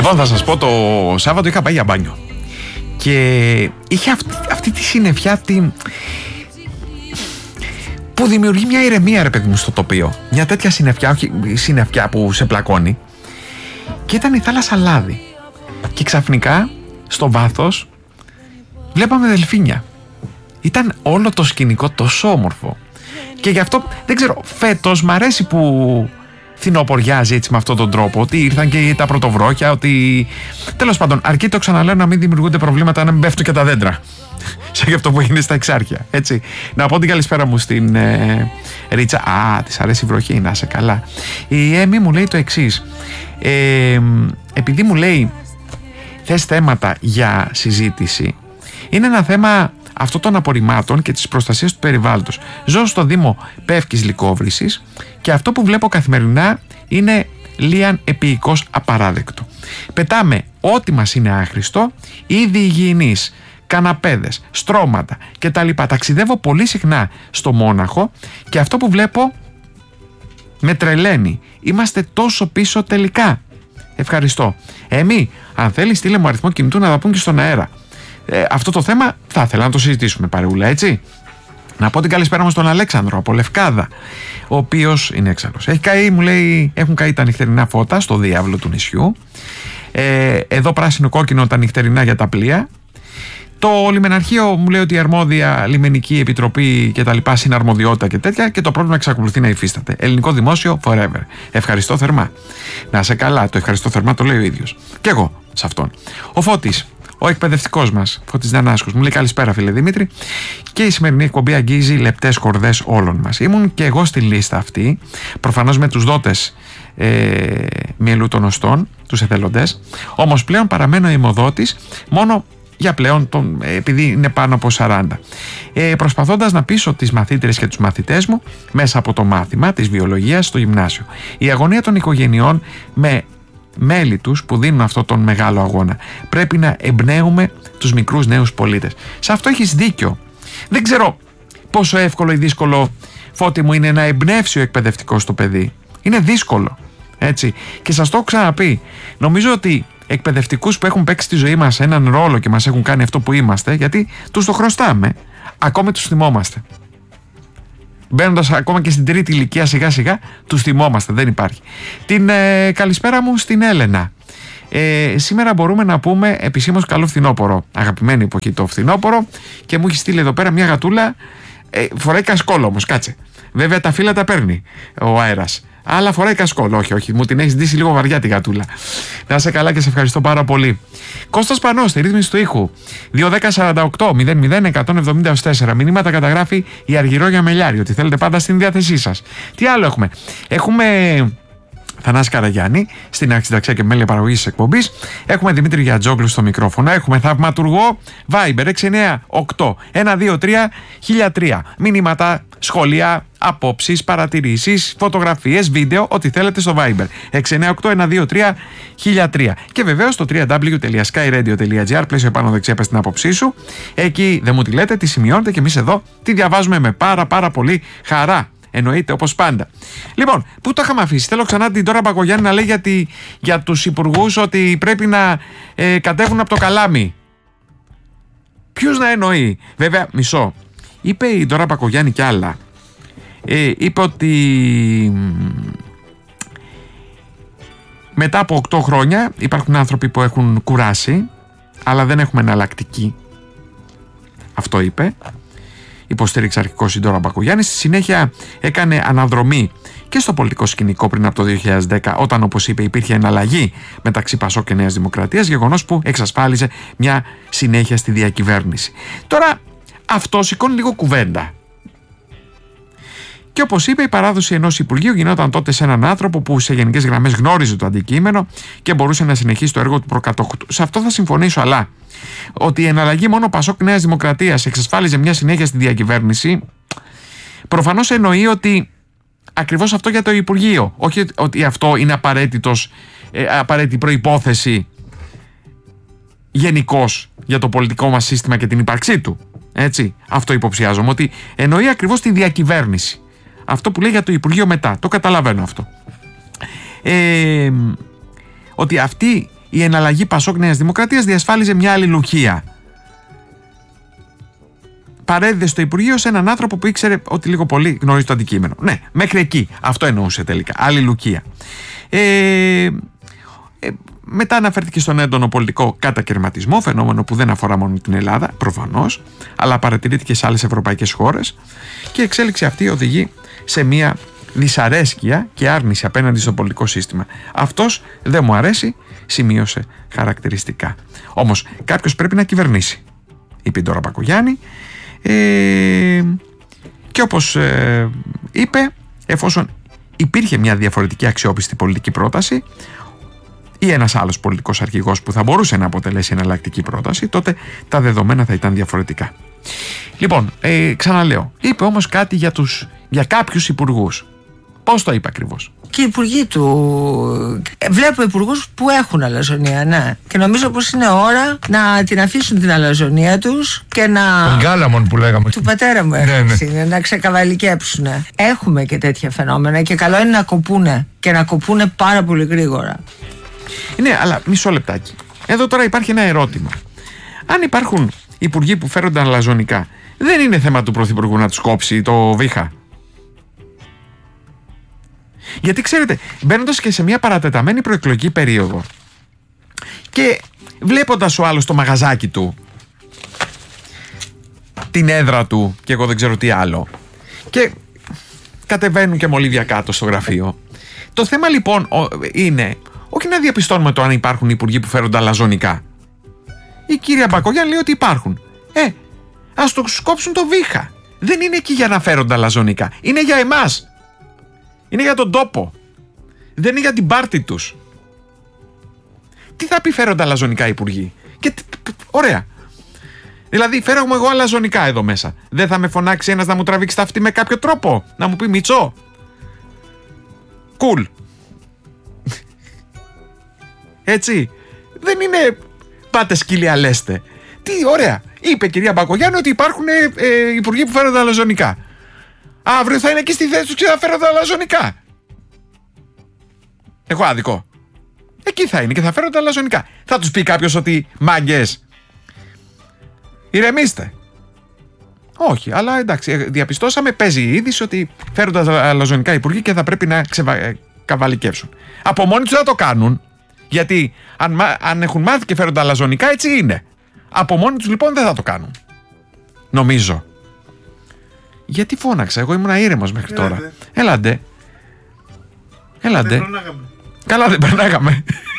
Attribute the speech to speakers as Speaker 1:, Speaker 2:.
Speaker 1: Λοιπόν, θα σας πω, το Σάββατο είχα πάει για μπάνιο και είχε αυτή τη συννεφιά που δημιουργεί μια ηρεμία, ρε παιδί μου, στο τοπίο. Μια τέτοια συννεφιά, όχι συννεφιά που σε πλακώνει. Και ήταν η θάλασσα λάδι. Και ξαφνικά, στο βάθος, βλέπαμε δελφίνια. Ήταν όλο το σκηνικό τόσο όμορφο. Και γι' αυτό, δεν ξέρω, φέτος μ' αρέσει που φθινοποριάζει έτσι με αυτόν τον τρόπο. Ότι ήρθαν και τα πρωτοβρόχια, ότι. Τέλος πάντων, αρκεί, το ξαναλέω, να μην δημιουργούνται προβλήματα, να μην πέφτουν και τα δέντρα. Σαν αυτό που έγινε στα Εξάρχεια. Έτσι. Να πω την καλησπέρα μου στην Ρίτσα. Α, της αρέσει η βροχή, να σε καλά. Η Έμι μου λέει το εξής. Επειδή μου λέει θες θέματα για συζήτηση, είναι ένα θέμα αυτό των απορριμμάτων και της προστασίας του περιβάλλοντος. Ζω στο Δήμο Πεύκης Λυκόβρησης και αυτό που βλέπω καθημερινά είναι λίαν επίοικος απαράδεκτο. Πετάμε ό,τι μας είναι άχρηστο, είδη υγιεινής, καναπέδες, στρώματα κτλ. Ταξιδεύω πολύ συχνά στο Μόναχο και αυτό που βλέπω με τρελαίνει. Είμαστε τόσο πίσω τελικά. Ευχαριστώ. Αν θέλεις, στείλε μου αριθμό κινητού να τα πούμε και στον αέρα. Αυτό το θέμα θα ήθελα να το συζητήσουμε, παρεούλα, έτσι. Να πω την καλησπέρα μου στον Αλέξανδρο από Λευκάδα, ο οποίος είναι έξαλλος. Έχει καεί, μου λέει, έχουν καεί τα νυχτερινά φώτα στο διάβλο του νησιού. Εδώ πράσινο κόκκινο τα νυχτερινά για τα πλοία. Το λιμεναρχείο μου λέει ότι η αρμόδια λιμενική επιτροπή και τα λοιπά, συναρμοδιότητα και τέτοια, και το πρόβλημα εξακολουθεί να υφίσταται. Ελληνικό δημόσιο forever. Ευχαριστώ θερμά. Να σε καλά, το ευχαριστώ θερμά το λέει ο ίδιος. Και εγώ σε αυτόν. Ο Φώτης, ο εκπαιδευτικός μας, Φώτης Δανάσκος, μου λέει καλησπέρα φίλε Δημήτρη. Και η σημερινή εκπομπή αγγίζει λεπτές κορδές όλων μας. Ήμουν και εγώ στη λίστα αυτή, προφανώς με τους δότες μυελού των οστών, τους εθελοντές. Όμως πλέον παραμένω ημοδότης μόνο για πλέον, επειδή είναι πάνω από 40. Προσπαθώντας να πείσω τις μαθήτρες και τους μαθητές μου μέσα από το μάθημα της βιολογίας στο γυμνάσιο. Η αγωνία των οικογενειών με μέλη τους που δίνουν αυτό τον μεγάλο αγώνα. Πρέπει να εμπνέουμε τους μικρούς νέους πολίτες. Σε αυτό έχεις δίκιο. Δεν ξέρω πόσο εύκολο ή δύσκολο, Φώτη μου, είναι να εμπνεύσει ο εκπαιδευτικός το παιδί. Είναι δύσκολο. Έτσι. Και σας το έχω ξαναπεί. Νομίζω ότι εκπαιδευτικούς που έχουν παίξει στη ζωή μας έναν ρόλο και μας έχουν κάνει αυτό που είμαστε, γιατί τους το χρωστάμε, ακόμη τους θυμόμαστε. Μπαίνοντας ακόμα και στην τρίτη ηλικία, σιγά σιγά τους θυμόμαστε, δεν υπάρχει. Την καλησπέρα μου στην Έλενα. Σήμερα μπορούμε να πούμε επισήμως καλό φθινόπωρο. Αγαπημένη εποχή το φθινόπωρο, και μου έχει στείλει εδώ πέρα μια γατούλα. Φοράει κασκόλο όμως, κάτσε. Βέβαια τα φύλλα τα παίρνει ο αέρας. Αλλά φοράει κασκόλο, όχι, μου την έχει ντύσει λίγο βαριά τη γατούλα. Να είσαι καλά και σε ευχαριστώ πάρα πολύ. Κώστας Πανός, στη ρύθμιση του ήχου. 2-10-48-00-170-4. Μηνύματα καταγράφει η Αργυρόγια Μελιάρη, ότι θέλετε πάντα στην διάθεσή σας. Τι άλλο έχουμε? Έχουμε Θανάση Καραγιάννη στην αξιταξία και μέλη παραγωγής της εκπομπής. Έχουμε Δημήτρη Γιατζόγλου στο μικρόφωνο. Έχουμε θαυματουργό Viber 698-123-1003. Μηνύματα, σχόλια, απόψεις, παρατηρήσεις, φωτογραφίες, βίντεο, ό,τι θέλετε στο Viber 698-123-1003. Και βεβαίως στο www.skyradio.gr, πλαίσιο επάνω δεξιά, πες την άποψή σου. Εκεί δεν μου τη λέτε, τη σημειώνετε και εμείς εδώ τη διαβάζουμε με πάρα πολύ χαρά. Εννοείται, όπως πάντα. Λοιπόν, πού το είχαμε αφήσει? Θέλω ξανά την Ντόρα Μπακογιάννη να λέει για τους υπουργούς ότι πρέπει να κατέβουν από το καλάμι. Ποιους να εννοεί? Βέβαια, μισό. Είπε η Ντόρα Μπακογιάννη κι άλλα. Είπε ότι μετά από 8 χρόνια υπάρχουν άνθρωποι που έχουν κουράσει, αλλά δεν έχουμε εναλλακτική. Αυτό είπε. Υποστήριξε αρχικός η Ντόρα Μπακογιάννη. Στη συνέχεια έκανε αναδρομή και στο πολιτικό σκηνικό πριν από το 2010, όταν, όπως είπε, υπήρχε εναλλαγή μεταξύ Πασόκ και Νέας Δημοκρατίας, γεγονός που εξασφάλιζε μια συνέχεια στη διακυβέρνηση. Τώρα αυτό σηκώνει λίγο κουβέντα. Και όπως είπε, η παράδοση ενός υπουργείου γινόταν τότε σε έναν άνθρωπο που σε γενικές γραμμές γνώριζε το αντικείμενο και μπορούσε να συνεχίσει το έργο του προκατόχου του. Σε αυτό θα συμφωνήσω, αλλά ότι η εναλλαγή μόνο Πασόκ Νέας Δημοκρατίας εξασφάλιζε μια συνέχεια στη διακυβέρνηση, προφανώς εννοεί ότι ακριβώς αυτό για το Υπουργείο. Όχι ότι αυτό είναι απαραίτητη προϋπόθεση γενικώς για το πολιτικό μας σύστημα και την ύπαρξή του. Έτσι, αυτό υποψιάζομαι, ότι εννοεί ακριβώς τη διακυβέρνηση. Αυτό που λέει για το Υπουργείο μετά, το καταλαβαίνω αυτό. Ότι αυτή η εναλλαγή Πασόκ Νέας Δημοκρατίας διασφάλιζε μια αλληλουχία. Παρέδιδε στο Υπουργείο σε έναν άνθρωπο που ήξερε ότι λίγο πολύ γνωρίζει το αντικείμενο. Ναι, μέχρι εκεί. Αυτό εννοούσε τελικά. Αλληλουχία. Μετά αναφέρθηκε στον έντονο πολιτικό κατακαιρματισμό, φαινόμενο που δεν αφορά μόνο την Ελλάδα, προφανώς, αλλά παρατηρείται και σε άλλες ευρωπαϊκές χώρες, και η εξέλιξη αυτή οδηγεί σε μια δυσαρέσκεια και άρνηση απέναντι στο πολιτικό σύστημα. Αυτός δεν μου αρέσει, σημείωσε χαρακτηριστικά. Όμως κάποιος πρέπει να κυβερνήσει, είπε τώρα Μπακογιάννη, και όπως είπε, εφόσον υπήρχε μια διαφορετική αξιόπιστη πολιτική πρόταση ή ένας άλλος πολιτικός αρχηγός που θα μπορούσε να αποτελέσει εναλλακτική πρόταση, τότε τα δεδομένα θα ήταν διαφορετικά. Λοιπόν, ξαναλέω, είπε όμως κάτι για κάποιους υπουργούς. Πώς το είπε ακριβώς?
Speaker 2: Και οι υπουργοί του. Βλέπω υπουργούς που έχουν αλαζονία, ναι. Και νομίζω πως είναι ώρα να την αφήσουν την αλαζονία τους και να.
Speaker 3: Τον Γκάλαμον που λέγαμε.
Speaker 2: Του πατέρα μου είναι, να ξεκαβαλικέψουν. Έχουμε και τέτοια φαινόμενα και καλό είναι να κοπούνε και να κοπούνε πάρα πολύ γρήγορα.
Speaker 1: Ναι, αλλά μισό λεπτάκι. Εδώ τώρα υπάρχει ένα ερώτημα. Αν υπάρχουν υπουργοί που φέρονται αλαζονικά, δεν είναι θέμα του Πρωθυπουργού να τους κόψει το βήχα? Γιατί ξέρετε, μπαίνοντας και σε μια παρατεταμένη προεκλογική περίοδο και βλέποντας ο άλλος το μαγαζάκι του, την έδρα του και εγώ δεν ξέρω τι άλλο, και κατεβαίνουν και μολύβια κάτω στο γραφείο, το θέμα λοιπόν είναι όχι να διαπιστώνουμε το αν υπάρχουν υπουργοί που φέρονται αλαζονικά. Η κυρία Μπακογιάννη λέει ότι υπάρχουν. Ας το σκόψουν το βήχα. Δεν είναι εκεί για να φέρονται αλαζονικά. Είναι για εμάς. Είναι για τον τόπο. Δεν είναι για την πάρτη τους. Τι θα πει φέρονται αλαζονικά υπουργοί? Και ωραία. Δηλαδή φέρομαι εγώ αλαζονικά εδώ μέσα. Δεν θα με φωνάξει ένας να μου τραβήξει τα αυτή με κάποιο τρόπο? Να μου πει Μητσό? Κουλ. Έτσι. Δεν είναι πάτε σκύλια λέστε. Τι ωραία. Είπε η κυρία Μπακογιάννη ότι υπάρχουν υπουργοί που φέρονται αλαζονικά. Αύριο θα είναι εκεί στη θέση τους και θα φέρονται αλαζονικά. Έχω άδικο? Εκεί θα είναι και θα φέρονται αλαζονικά. Θα τους πει κάποιος ότι μάγκες, ηρεμήστε? Όχι, αλλά εντάξει, διαπιστώσαμε, παίζει η είδηση ότι φέρονται αλαζονικά υπουργοί και θα πρέπει να καβαλικεύσουν. Από μόνοι τους θα το κάνουν, γιατί αν έχουν μάθει και φέρονται αλαζονικά, έτσι είναι. Από μόνοι τους λοιπόν δεν θα το κάνουν. Νομίζω. Γιατί φώναξα? Εγώ ήμουν ήρεμος μέχρι τώρα. Έλαντε.
Speaker 4: Δεν περνάγαμε.
Speaker 1: Καλά, δεν περνάγαμε.